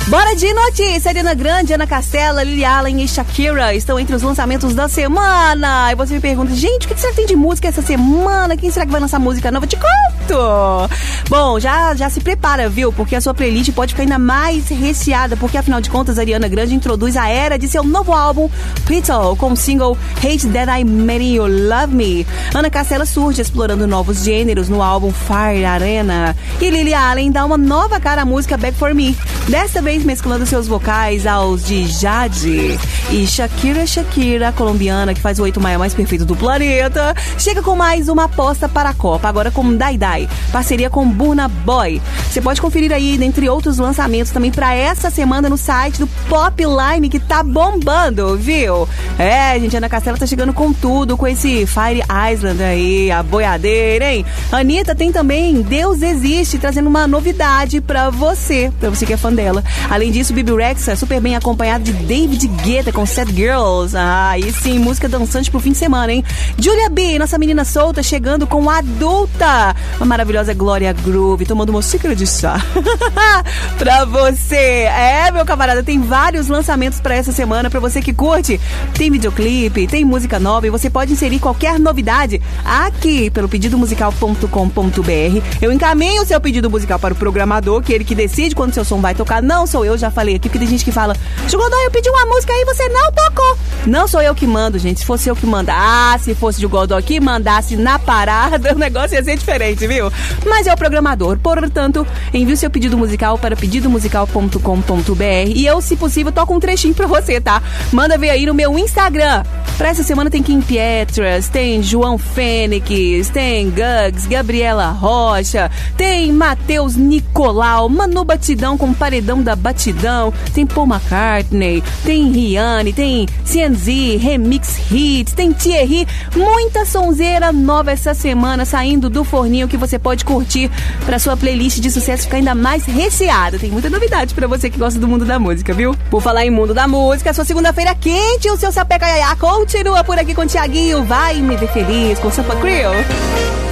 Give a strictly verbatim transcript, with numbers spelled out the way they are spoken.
Bora de notícia! Ariana Grande, Ana Castela, Lily Allen e Shakira estão entre os lançamentos da semana. E você me pergunta, gente, o que será que tem de música essa semana? Quem será que vai lançar música nova? Te conto! Bom, já, já se prepara, viu? Porque a sua playlist pode ficar ainda mais recheada, porque afinal de contas, a Ariana Grande introduz a era de seu novo álbum, Pitbull, com o single Hate That I Made You Love Me. Ana Castela surge explorando novos gêneros no álbum Fire Arena. E Lily Allen dá uma nova cara à música Back For Me, desta vez mesclando seus vocais aos de Jade. E Shakira Shakira, a colombiana que faz o oito maio mais perfeito do planeta, chega com mais uma aposta para a Copa, agora com Dai Dai, parceria com Burna Boy. Você pode conferir aí, dentre outros lançamentos, também para essa semana no site do Popline, que tá bombando, viu? É, gente, a Ana Castela tá chegando com tudo, com esse Fire Island aí, a boiadeira, hein? Anitta tem também Deus Existe, trazendo uma novidade pra você, pra você que é fã dela. Além disso, Bibi Rexha, super bem acompanhado de David Guetta com Sad Girls. Ah, e sim, música dançante pro fim de semana, hein? Julia B, nossa menina solta, chegando com Adulta. Uma maravilhosa Glória Groove, tomando uma xícara de chá. Pra você. É, meu camarada, tem vários lançamentos pra essa semana, pra você que curte. Tem videoclipe, tem música nova e você pode inserir qualquer novidade aqui pelo pedido musical ponto com ponto b r. Eu encaminho o seu pedido musical para o programador, que é ele que decide quando seu som vai tocar. Não sou eu, já falei aqui, porque tem gente que fala, Jugodó, eu pedi uma música aí, você não tocou. Não sou eu que mando, gente. Se fosse eu que mandasse, se fosse Jugodó que mandasse na parada, o negócio ia ser diferente, viu? Mas é o programador, portanto, envie o seu pedido musical para pedido musical ponto com ponto b r e eu, se possível, toco um trechinho pra você, tá? Manda ver aí no meu Instagram. Pra essa semana tem Kim Petras, tem João Fênix, tem Gugs, Gabriela Rocha, tem Matheus Nicolau, Manu Batidão com Paredão da Batidão, tem Paul McCartney, tem Rihanna, tem C N Z, Remix Hits, tem Thierry, muita sonzeira nova essa semana saindo do forninho que você pode curtir pra sua playlist de sucesso ficar ainda mais recheada. Tem muita novidade pra você que gosta do mundo da música, viu? Por falar em mundo da música, sua segunda-feira quente, o seu Sapeca Yaya continua por aqui com o Thiaguinho, vai me ver feliz com Sampa Crew.